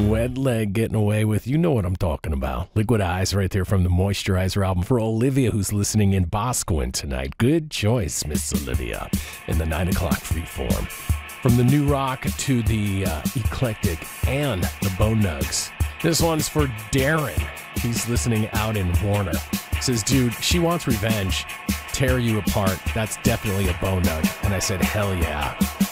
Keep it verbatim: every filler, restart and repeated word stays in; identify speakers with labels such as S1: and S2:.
S1: song Wet Leg getting away with. You know what I'm talking about. Liquid Eyes right there from the Moisturizer album for Olivia, who's listening in Boscawen tonight. Good choice, Miss Olivia, in the nine o'clock freeform. From the new rock to the uh, eclectic and the Bone Nugs. This one's for Darren. He's listening out in Warner. Says, dude, She Wants Revenge. Tear You Apart. That's definitely a Bone Nug. And I said, hell yeah.